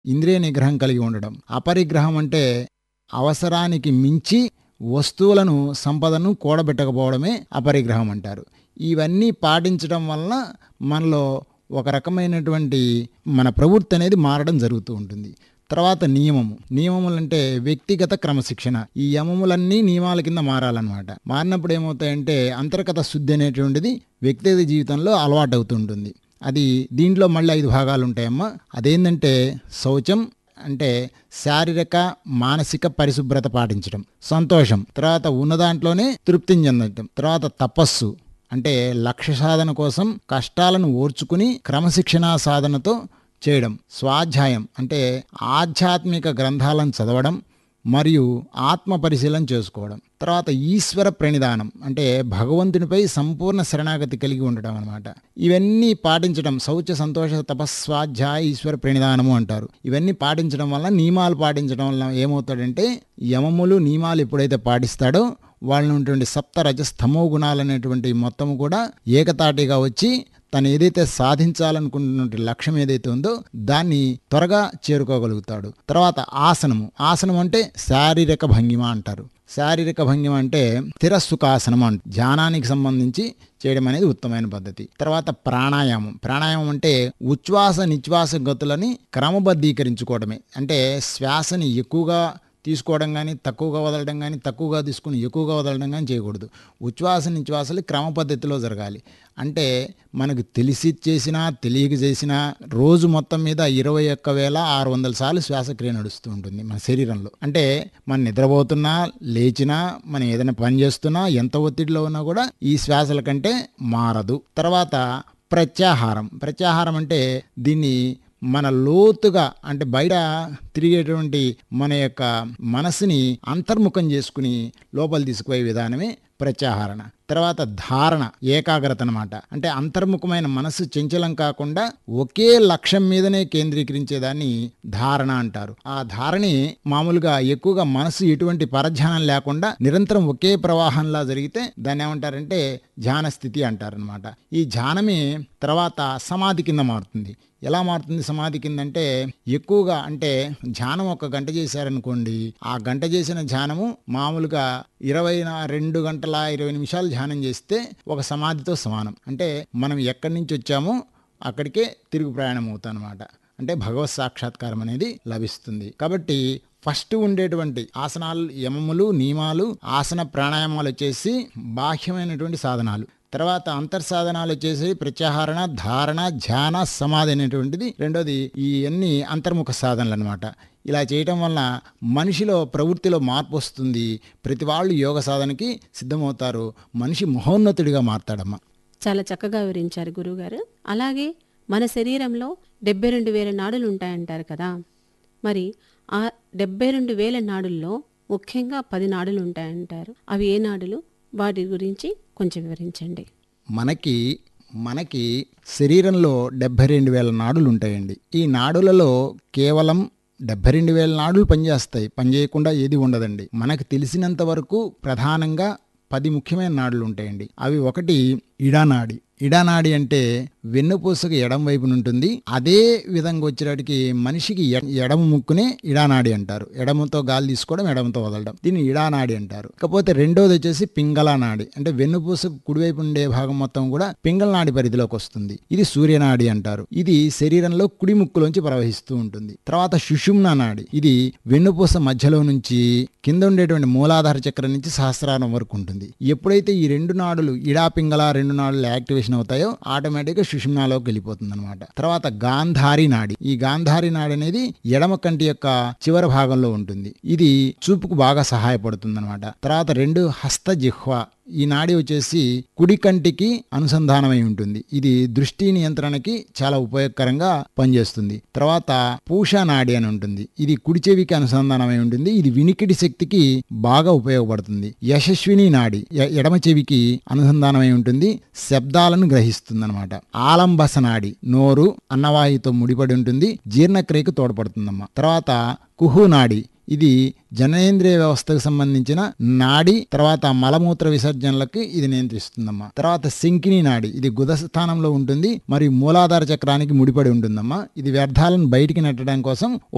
ఇంద్రియ నిగ్రహం కలిగి ఉండడం. అపరిగ్రహం అంటే అవసరానికి మించి వస్తువులను, సంపదను కూడబెట్టకపోవడమే అపరిగ్రహం అంటారు. ఇవన్నీ పాటించడం వలన మనలో ఒక రకమైనటువంటి మన ప్రవృత్తి అనేది మారడం జరుగుతూ ఉంటుంది. తర్వాత నియమములంటే వ్యక్తిగత క్రమశిక్షణ. ఈ యమములన్నీ నియమాల కింద మారాలన్నమాట. మారినప్పుడు ఏమవుతాయంటే అంతర్గత శుద్ధి అనేటువంటిది వ్యక్తిగత జీవితంలో అలవాటు అవుతుంటుంది. అది దీంట్లో మళ్ళీ 5 భాగాలు ఉంటాయమ్మా. అదేంటంటే శౌచం అంటే శారీరక మానసిక పరిశుభ్రత పాటించడం, సంతోషం, తర్వాత ఉన్న దాంట్లోనే తృప్తిని చెందటం, తర్వాత తపస్సు అంటే లక్ష్య సాధన కోసం కష్టాలను ఓర్చుకుని క్రమశిక్షణా సాధనతో చేయడం, స్వాధ్యాయం అంటే ఆధ్యాత్మిక గ్రంథాలను చదవడం మరియు ఆత్మ పరిశీలన చేసుకోవడం, తర్వాత ఈశ్వర ప్రణిధానం అంటే భగవంతునిపై సంపూర్ణ శరణాగతి కలిగి ఉండడం అనమాట. ఇవన్నీ పాటించడం శౌచ సంతోష తపస్వాధ్యాయ ఈశ్వర ప్రణిధానము అంటారు. ఇవన్నీ పాటించడం వల్ల, నియమాలు పాటించడం వల్ల ఏమవుతాడంటే యమములు నియమాలు ఎప్పుడైతే పాటిస్తాడో వాళ్ళని ఉన్నటువంటి సప్త రజస్తమో గుణాలు అనేటువంటి మొత్తము కూడా ఏకతాటిగా వచ్చి తను ఏదైతే సాధించాలనుకుంటున్న లక్ష్యం ఏదైతే ఉందో దాన్ని త్వరగా చేరుకోగలుగుతాడు. తర్వాత ఆసనం అంటే శారీరక భంగిమ అంటారు. శారీరక భంగిమ అంటే స్థిరసుఖాసనం అంట, ధ్యానానికి సంబంధించి చేయడం అనేది ఉత్తమమైన పద్ధతి. తర్వాత ప్రాణాయామం అంటే ఉచ్ఛ్వాస నిశ్వాస గతులని క్రమబద్ధీకరించుకోవడమే. అంటే శ్వాసని ఎక్కువగా తీసుకోవడం కానీ, తక్కువగా వదలడం కానీ, తక్కువగా తీసుకుని ఎక్కువగా వదలడం కానీ చేయకూడదు. ఉచ్ఛ్వాస నిశ్వాసలు క్రమ పద్ధతిలో జరగాలి. అంటే మనకు తెలిసి చేసినా తెలియక చేసినా రోజు మొత్తం మీద 21,600 సార్లు శ్వాసక్రియ నడుస్తూ ఉంటుంది మన శరీరంలో. అంటే మనం నిద్రపోతున్నా, లేచినా, మనం ఏదైనా పని చేస్తున్నా, ఎంత ఒత్తిడిలో ఉన్నా కూడా ఈ శ్వాసల కంటే మారదు. తర్వాత ప్రత్యాహారం అంటే దీన్ని మన లోతుగా అంటే బయట తిరిగేటువంటి మన యొక్క మనసుని అంతర్ముఖం చేసుకుని లోపల తీసుకుపోయే విధానమే ప్రత్యాహరణ. తర్వాత ధారణ, ఏకాగ్రత అనమాట. అంటే అంతర్ముఖమైన మనసు చంచలం కాకుండా ఒకే లక్ష్యం మీదనే కేంద్రీకరించేదాన్ని ధారణ అంటారు. ఆ ధారణి మామూలుగా ఎక్కువగా మనసు ఎటువంటి పరధ్యానం లేకుండా నిరంతరం ఒకే ప్రవాహంలా జరిగితే దాన్ని ఏమంటారంటే ధ్యాన స్థితి అంటారనమాట. ఈ ధ్యానమే తర్వాత సమాధి కింద మారుతుంది. ఎలా మారుతుంది సమాధి కింద అంటే ఎక్కువగా అంటే ధ్యానం 1 గంట చేశారనుకోండి, ఆ గంట చేసిన ధ్యానము మామూలుగా 22 గంటల 20 నిమిషాలు ధ్యానం చేస్తే ఒక సమాధితో సమానం. అంటే మనం ఎక్కడి నుంచి వచ్చామో అక్కడికే తిరుగు ప్రయాణం అవుతాం అనమాట. అంటే భగవత్ సాక్షాత్కారం అనేది లభిస్తుంది. కాబట్టి ఫస్ట్ ఉండేటువంటి ఆసనాలు, యమములు, నియమాలు, ఆసన ప్రాణాయామాలు వచ్చేసి బాహ్యమైనటువంటి సాధనాలు. తర్వాత అంతర్సాధనాలు వచ్చేసి ప్రత్యాహరణ, ధారణ, ధ్యాన, సమాధి అనేటువంటిది రెండోది. ఈ అన్ని అంతర్ముఖ సాధనలు అనమాట. ఇలా చేయటం వల్ల మనిషిలో ప్రవృత్తిలో మార్పు వస్తుంది. ప్రతి వాళ్ళు యోగ సాధనకి సిద్ధమవుతారు. మనిషి మహోన్నతుడిగా మారతాడమ్మా. చాలా చక్కగా వివరించారు గురువుగారు. అలాగే మన శరీరంలో 72,000 నాడులు ఉంటాయంటారు కదా. మరి ఆ 72,000 నాడుల్లో ముఖ్యంగా 10 నాడులు ఉంటాయంటారు. అవి ఏ నాడులు? వాటి గురించి కొంచెం వివరించండి. మనకి శరీరంలో 72,000 నాడులు ఉంటాయండి. ఈ నాడులలో కేవలం 72,000 నాడులు పనిచేస్తాయి. పనిచేయకుండా ఏది ఉండదండి. మనకు తెలిసినంత వరకు ప్రధానంగా 10 ముఖ్యమైన నాడులు ఉంటాయండి. అవి ఒకటి ఇడానాడి. ఇడానాడి అంటే వెన్నుపూసకు ఎడమ వైపున ఉంటుంది. అదే విధంగా వచ్చేటికి మనిషికి ఎడమ ముక్కునే ఇడానాడి అంటారు. ఎడమతో గాలి తీసుకోవడం, ఎడమతో వదలడం, దీన్ని ఇడానాడి అంటారు. కాకపోతే రెండోది వచ్చేసి పింగళ నాడి. అంటే వెన్నుపూసకు కుడివైపు ఉండే భాగం మొత్తం కూడా పింగళ నాడి పరిధిలోకి వస్తుంది. ఇది సూర్యనాడి అంటారు. ఇది శరీరంలో కుడి ముక్కులోంచి ప్రవహిస్తూ ఉంటుంది. తర్వాత సుషుమ్నా నాడి. ఇది వెన్నుపూస మధ్యలో నుంచి కింద ఉండేటువంటి మూలాధార చక్రం నుంచి సహస్రారం వరకు ఉంటుంది. ఎప్పుడైతే ఈ 2 నాడులు ఇడా పింగళ 2 నాడులు యాక్టివేషన్ అవుతాయో ఆటోమేటిక్గా సుషుమ్నాలోకి వెళ్ళిపోతుంది అనమాట. తర్వాత గాంధారి నాడి. ఈ గాంధారి నాడి అనేది ఎడమ కంటి యొక్క చివరి భాగంలో ఉంటుంది. ఇది చూపుకు బాగా సహాయపడుతుంది అనమాట. తర్వాత 2 హస్త జిహ్వ. ఈ నాడి వచ్చేసి కుడి కంటికి అనుసంధానమై ఉంటుంది. ఇది దృష్టి నియంత్రణకి చాలా ఉపయోగకరంగా పనిచేస్తుంది. తర్వాత పూషా నాడి అని ఉంటుంది. ఇది కుడి చెవికి అనుసంధానమై ఉంటుంది. ఇది వినికిడి శక్తికి బాగా ఉపయోగపడుతుంది. యశస్విని నాడి ఎడమ చెవికి అనుసంధానమై ఉంటుంది. శబ్దాలను గ్రహిస్తుంది అనమాట. ఆలంబస నాడి నోరు అన్నవాయుతో ముడిపడి ఉంటుంది. జీర్ణక్రియకు తోడ్పడుతుందమ్మా. తర్వాత కుహు నాడి. ఇది జననేంద్రియ వ్యవస్థకు సంబంధించిన నాడి. తర్వాత మలమూత్ర విసర్జనలకి ఇది నియంత్రిస్తుందమ్మా. తర్వాత శంకిని నాడి. ఇది గుద స్థానంలో ఉంటుంది మరియు మూలాధార చక్రానికి ముడిపడి ఉంటుందమ్మా. ఇది వ్యర్థాలను బయటికి నెట్టడం కోసం